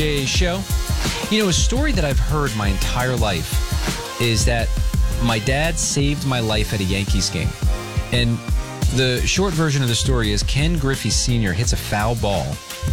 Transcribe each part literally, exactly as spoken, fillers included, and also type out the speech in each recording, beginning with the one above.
A show. You know, a story that I've heard my entire life is that my dad saved my life at a Yankees game. And the short version of the story is Ken Griffey Senior hits a foul ball,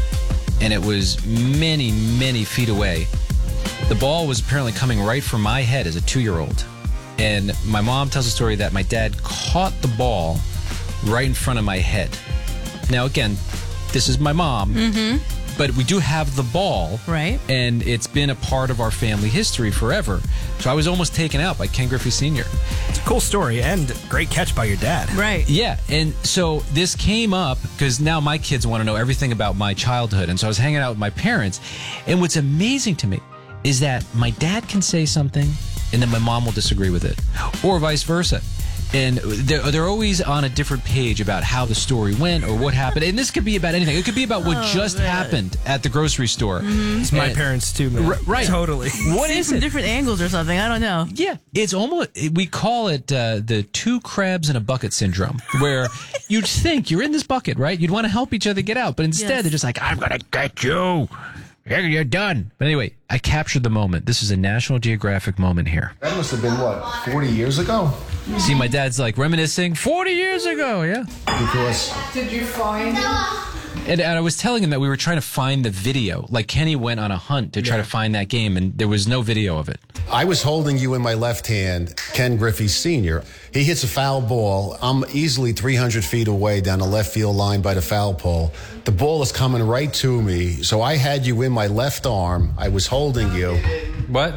and it was many, many feet away. The ball was apparently coming right for my head as a two-year-old. And my mom tells a story that my dad caught the ball right in front of my head. Now, again, this is my mom. Mm-hmm. But we do have the ball. Right. And it's been a part of our family history forever. So I was almost taken out by Ken Griffey Senior It's a cool story and great catch by your dad. Right. Yeah. And so this came up because now my kids want to know everything about my childhood. And so I was hanging out with my parents. And what's amazing to me is that my dad can say something and then my mom will disagree with it, or vice versa. And they're, they're always on a different page about how the story went or what happened. And this could be about anything. It could be about what oh, just man. happened at the grocery store. Mm-hmm. It's my and, parents too, man. R- right. Totally. What is from it? Different angles or something. I don't know. Yeah. It's almost, we call it uh, the two crabs in a bucket syndrome, where you'd think you're in this bucket, right? You'd want to help each other get out. But instead, Yes. they're just like, I'm going to get you. You're done. But anyway, I captured the moment. This is a National Geographic moment here. That must have been, what, forty years ago? See, my dad's like reminiscing. forty years ago, yeah. Because Did you find it? And, and I was telling him that we were trying to find the video. Like, Kenny went on a hunt to try Yeah. to find that game, and there was no video of it. I was holding you in my left hand, Ken Griffey Senior He hits a foul ball. I'm easily three hundred feet away down the left field line by the foul pole. The ball is coming right to me. So I had you in my left arm. I was holding you. What?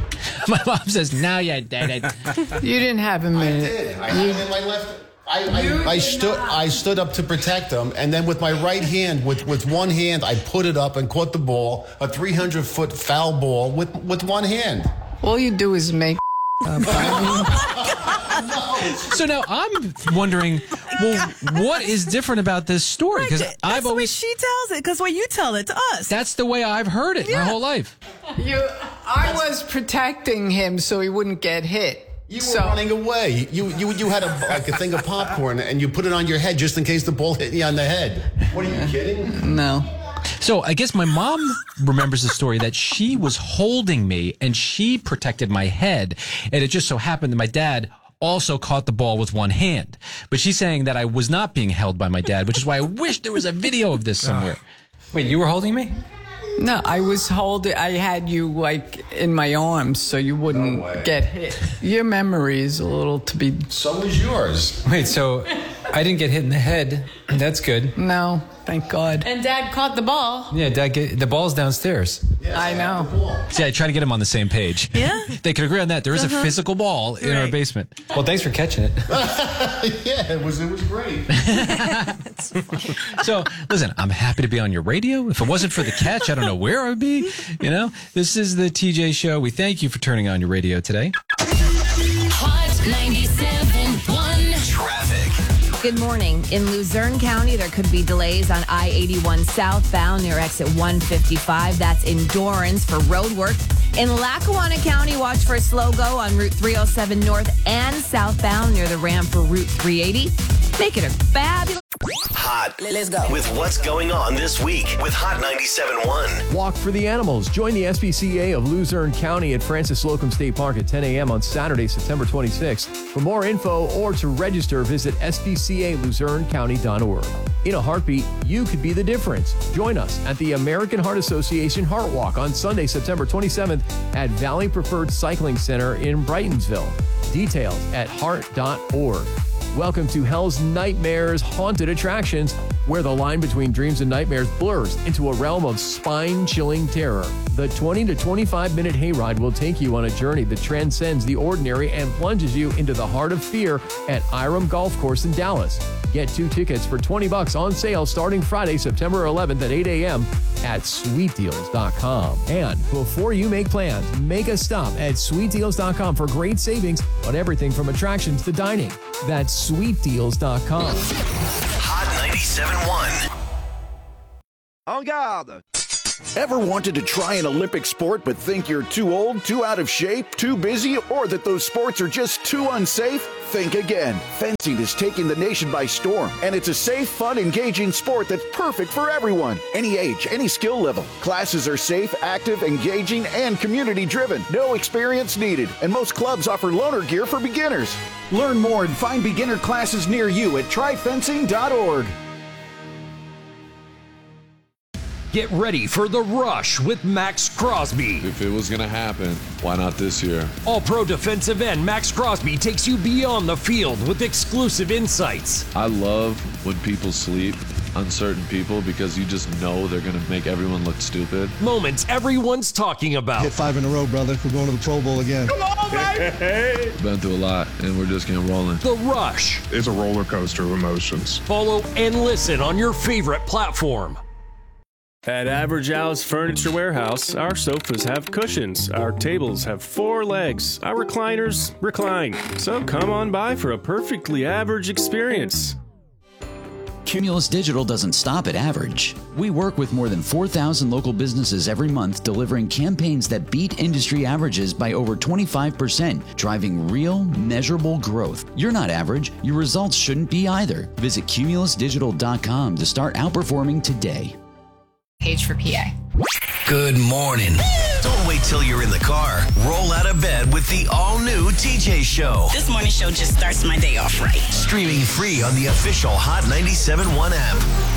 My mom says, now you did it. You didn't have him I in did. it. I had him in my left. I, I, I stood. I stood up to protect him, and then with my right hand, with, with one hand, I put it up and caught the ball, a three hundred foot foul ball, with with one hand. All you do is make up. So now I'm wondering, well, what is different about this story? Because That's I've the way always, she tells it, because the way you tell it to us. that's the way I've heard it my Yeah. whole life. You, I was protecting him so he wouldn't get hit. You were so, running away. You you you had a like a thing of popcorn, and you put it on your head just in case the ball hit you on the head. What are you kidding? No. So I guess my mom remembers the story that she was holding me and she protected my head. And it just so happened that my dad also caught the ball with one hand. But she's saying that I was not being held by my dad, which is why I wish there was a video of this somewhere. Wait, you were holding me? No, I was holding, I had you like in my arms so you wouldn't No way. get hit. Your memory is a little to be, So is yours. Wait, so I didn't get hit in the head. That's good. no, thank God. And Dad caught the ball. Yeah, dad, get, the ball's downstairs. Yes, I know. had the ball. See, I try to get them on the same page. Yeah? They can agree on that. There is a physical ball in our Right. basement. Well, thanks for catching it. Yeah, it was it was great. So, listen, I'm happy to be on your radio. If it wasn't for the catch, I don't know where I would be. You know, this is the T J Show. We thank you for turning on your radio today. Hot ninety-seven point one. Traffic. Good morning. In Luzerne County, there could be delays on I eighty-one southbound near exit one fifty-five. That's in Dorrance for road work. In Lackawanna County, watch for a slow go on Route three oh seven north and southbound near the ramp for Route three eighty. Make it a fabulous... Hot. Let's go. With what's going on this week with Hot ninety-seven point one. Walk for the Animals. Join the S P C A of Luzerne County at Francis Slocum State Park at ten a.m. on Saturday, September twenty-sixth. For more info or to register, visit s p c a luzerne county dot org. In a heartbeat, you could be the difference. Join us at the American Heart Association Heart Walk on Sunday, September twenty-seventh at Valley Preferred Cycling Center in Brightonsville. Details at heart dot org. Welcome to Hell's Nightmares Haunted Attractions, where the line between dreams and nightmares blurs into a realm of spine-chilling terror. The twenty to twenty-five minute hayride will take you on a journey that transcends the ordinary and plunges you into the heart of fear at Iram Golf Course in Dallas. Get two tickets for twenty bucks on sale starting Friday, September eleventh at eight a.m. at sweet deals dot com. And before you make plans, make a stop at sweet deals dot com for great savings on everything from attractions to dining. That's sweet deals dot com. Hot ninety-seven point one. En garde! Ever wanted to try an Olympic sport but think you're too old, too out of shape, too busy, or that those sports are just too unsafe? think again. Fencing is taking the nation by storm, and it's a safe, fun, engaging sport that's perfect for everyone. Any age, any skill level. Classes are safe, active, engaging, and community-driven. No experience needed, and most clubs offer loaner gear for beginners. Learn more and find beginner classes near you at try fencing dot org. Get ready for the rush with Max Crosby. If it was going to happen, why not this year? All-pro defensive end Max Crosby takes you beyond the field with exclusive insights. I love when people sleep, uncertain people, because you just know they're going to make everyone look stupid. Moments everyone's talking about. Hit five in a row, brother. We're going to the Pro Bowl again. Come on, baby! Been through a lot, and we're just getting rolling. The Rush. It's a roller coaster of emotions. Follow and listen on your favorite platform. At Average Al's Furniture Warehouse, our sofas have cushions, our tables have four legs, our recliners recline. So come on by for a perfectly average experience. Cumulus Digital doesn't stop at average. We work with more than four thousand local businesses every month, delivering campaigns that beat industry averages by over twenty-five percent, driving real, measurable growth. You're not average. Your results shouldn't be either. Visit cumulus digital dot com to start outperforming today. Page for P A. Good morning. Don't wait till you're in the car. Roll out of bed with the all-new T J Show. This morning show just starts my day off right. Streaming free on the official Hot ninety-seven point one app.